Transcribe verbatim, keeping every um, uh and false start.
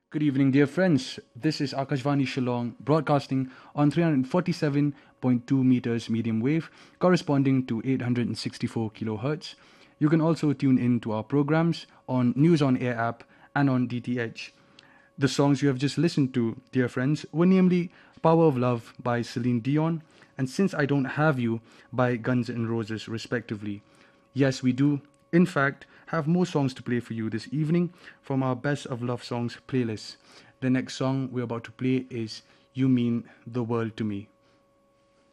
Good evening, dear friends. This is Akashvani Shillong broadcasting on three hundred forty-seven point two meters medium wave, corresponding to eight hundred sixty-four kilohertz. You can also tune in to our programs on News on Air app and on D T H. The songs you have just listened to, dear friends, were namely Power of Love by Celine Dion and Since I Don't Have You by Guns N' Roses, respectively. Yes, we do, in fact, have more songs to play for you this evening from our Best of Love Songs playlist. The next song we're about to play is You Mean the World to Me.